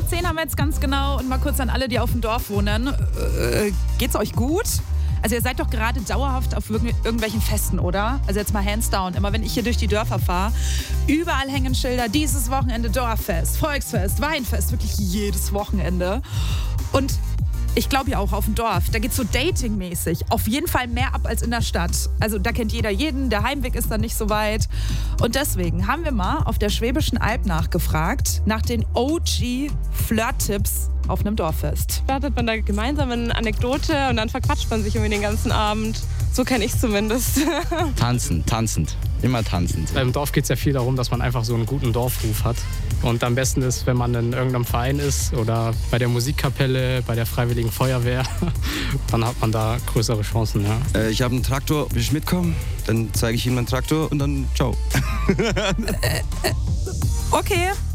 10 haben wir jetzt ganz genau. Und mal kurz an alle, die auf dem Dorf wohnen. Geht's euch gut? Also ihr seid doch gerade dauerhaft auf irgendwelchen Festen, oder? Also jetzt mal hands down. Immer wenn ich hier durch die Dörfer fahre, überall hängen Schilder. Dieses Wochenende Dorffest, Volksfest, Weinfest. Wirklich jedes Wochenende. Und ich glaube ja auch auf dem Dorf, da geht's so datingmäßig auf jeden Fall mehr ab als in der Stadt. Also da kennt jeder jeden, der Heimweg ist dann nicht so weit. Und deswegen haben wir mal auf der Schwäbischen Alb nachgefragt nach den OG-Flirt-Tipps auf einem Dorffest. Startet man da gemeinsam eine Anekdote und dann verquatscht man sich irgendwie den ganzen Abend. So kenne ich es zumindest. Tanzend. Immer tanzend. Im Dorf geht es ja viel darum, dass man einfach so einen guten Dorfruf hat. Und am besten ist, wenn man in irgendeinem Verein ist oder bei der Musikkapelle, bei der Freiwilligen Feuerwehr, dann hat man da größere Chancen. Ja. Ich habe einen Traktor, will ich mitkommen? Dann zeige ich Ihnen meinen Traktor und dann ciao. Okay.